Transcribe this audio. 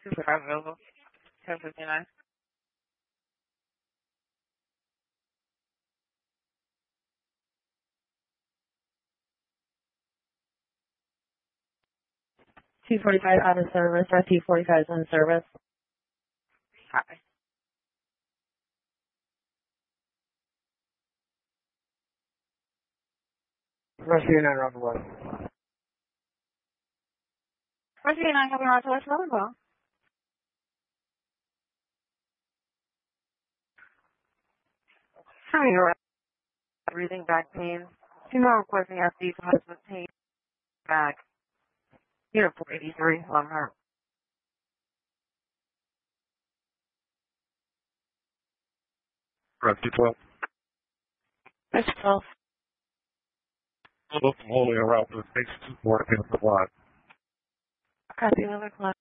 245 available. 1059. T45 out of service, or T45 is in service. Hi. Rescue 9 around the way. Rescue 9 coming around to us, another call. Hi, you're breathing back pain. Female requesting FD for husband pain back. Unit 483, love her. Rescue 12. That's 12. Look from Holy route to the station 2 for the supply. Copy, another call.